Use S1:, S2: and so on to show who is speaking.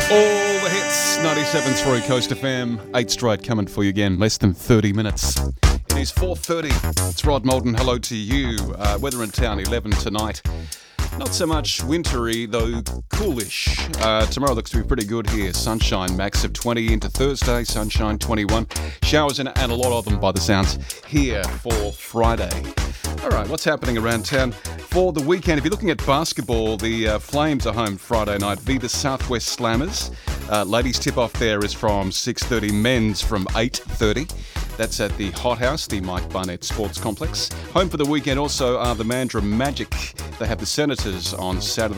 S1: All the hits, 97.3 Coast FM, 8 straight coming for you again, less than 30 minutes. It is 4:30. It's Rod Moulton, hello to you. Weather in town, 11 tonight. Not so much wintry, though coolish. Tomorrow looks to be pretty good here. Sunshine, max of 20 into Thursday, sunshine 21. Showers and a lot of them by the sounds here for Friday. All right, what's happening around town for the weekend? If you're looking at basketball, the Flames are home Friday night. Viva Southwest Slammers. Ladies tip-off there is from 6:30, men's from 8:30. That's at the Hot House, the Mike Barnett Sports Complex. Home for the weekend also are the Mandurah Magic. They have the Senators on Saturday